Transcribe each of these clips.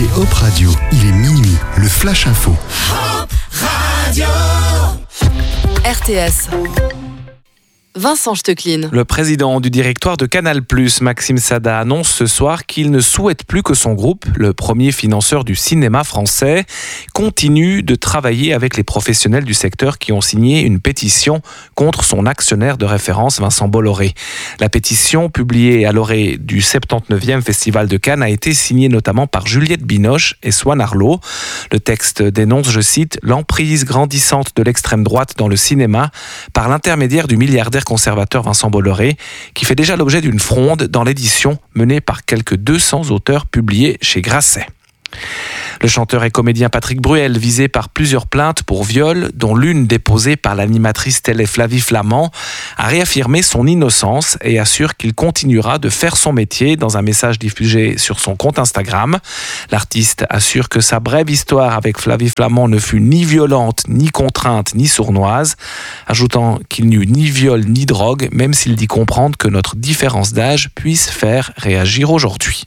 écoutez Hop Radio. Il est minuit, le Flash Info. Hop Radio. RTS. Vincent Stecklin. Le président du directoire de Canal+, Maxime Sada, annonce ce soir qu'il ne souhaite plus que son groupe, le premier financeur du cinéma français, continue de travailler avec les professionnels du secteur qui ont signé une pétition contre son actionnaire de référence, Vincent Bolloré. La pétition, publiée à l'orée du 79e Festival de Cannes, a été signée notamment par Juliette Binoche et Swan Arlo. Le texte dénonce, je cite, « l'emprise grandissante de l'extrême droite dans le cinéma par l'intermédiaire du milliardaire conservateur Vincent Bolloré, qui fait déjà l'objet d'une fronde dans l'édition menée par quelques 200 auteurs publiés chez Grasset. Le chanteur et comédien Patrick Bruel, visé par plusieurs plaintes pour viol, dont l'une déposée par l'animatrice télé Flavie Flament, a réaffirmé son innocence et assure qu'il continuera de faire son métier dans un message diffusé sur son compte Instagram. L'artiste assure que sa brève histoire avec Flavie Flament ne fut ni violente, ni contrainte, ni sournoise, ajoutant qu'il n'y eut ni viol ni drogue, même s'il dit comprendre que notre différence d'âge puisse faire réagir aujourd'hui.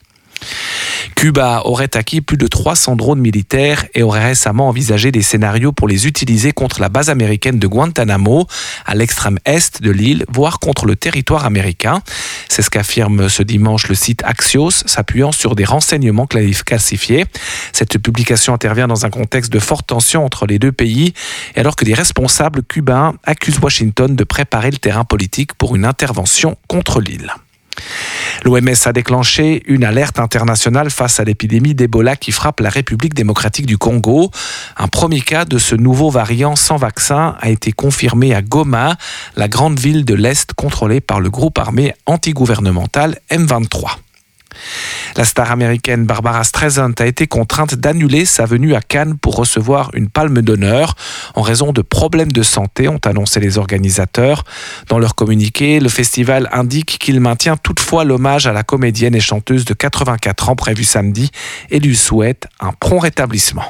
Cuba aurait acquis plus de 300 drones militaires et aurait récemment envisagé des scénarios pour les utiliser contre la base américaine de Guantanamo, à l'extrême est de l'île, voire contre le territoire américain. C'est ce qu'affirme ce dimanche le site Axios, s'appuyant sur des renseignements classifiés. Cette publication intervient dans un contexte de forte tension entre les deux pays, et alors que des responsables cubains accusent Washington de préparer le terrain politique pour une intervention contre l'île. L'OMS a déclenché une alerte internationale face à l'épidémie d'Ebola qui frappe la République démocratique du Congo. Un premier cas de ce nouveau variant sans vaccin a été confirmé à Goma, la grande ville de l'Est contrôlée par le groupe armé antigouvernemental M23. La star américaine Barbara Streisand a été contrainte d'annuler sa venue à Cannes pour recevoir une palme d'honneur en raison de problèmes de santé, ont annoncé les organisateurs. Dans leur communiqué, le festival indique qu'il maintient toutefois l'hommage à la comédienne et chanteuse de 84 ans prévu samedi et lui souhaite un prompt rétablissement.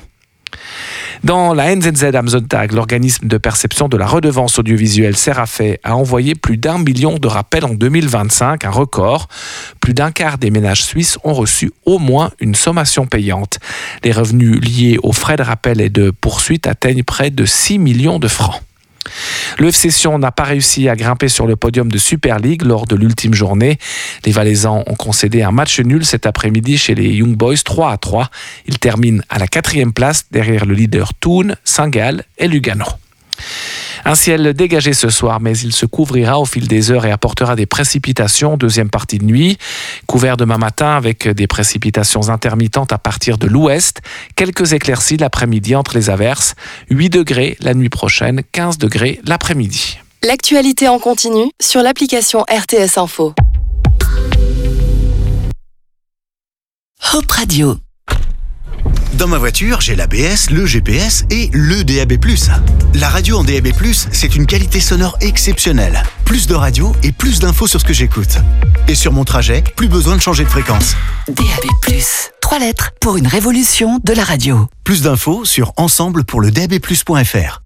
Dans la NZZ am Sonntag, l'organisme de perception de la redevance audiovisuelle Serafé a envoyé plus d'1 million de rappels en 2025, un record. Plus d'un quart des ménages suisses ont reçu au moins une sommation payante. Les revenus liés aux frais de rappel et de poursuite atteignent près de 6 millions de francs. Le FC Sion n'a pas réussi à grimper sur le podium de Super League lors de l'ultime journée. Les Valaisans ont concédé un match nul cet après-midi chez les Young Boys 3-3. Ils terminent à la 4e place derrière le leader Thun, Saint-Gall et Lugano. Un ciel dégagé ce soir, mais il se couvrira au fil des heures et apportera des précipitations, deuxième partie de nuit. Couvert demain matin avec des précipitations intermittentes à partir de l'ouest. Quelques éclaircies l'après-midi entre les averses. 8 degrés la nuit prochaine, 15 degrés l'après-midi. L'actualité en continu sur l'application RTS Info. Hop Radio. Dans ma voiture, j'ai l'ABS, le GPS et le DAB+. La radio en DAB+, c'est une qualité sonore exceptionnelle. Plus de radio et plus d'infos sur ce que j'écoute. Et sur mon trajet, plus besoin de changer de fréquence. DAB+, 3 lettres pour une révolution de la radio. Plus d'infos sur ensemble pour le DAB+.fr.